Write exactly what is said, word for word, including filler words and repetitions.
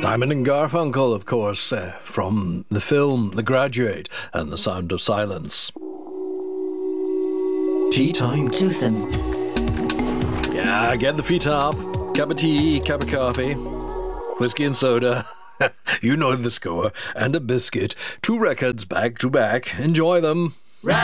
Simon and Garfunkel, of course, uh, from the film The Graduate and The Sound of Silence. Tea time. Twosome. Yeah, get the feet up. Cup of tea, cup of coffee, whiskey and soda. You know the score. And a biscuit. Two records back to back. Enjoy them.